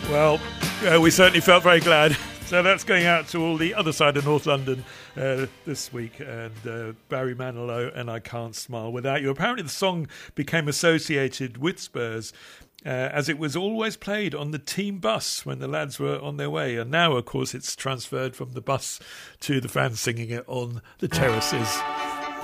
Well, we certainly felt very glad. So that's going out to all the other side of North London this week. And Barry Manilow and I Can't Smile Without You. Apparently the song became associated with Spurs as it was always played on the team bus when the lads were on their way. And now, of course, it's transferred from the bus to the fans singing it on the terraces.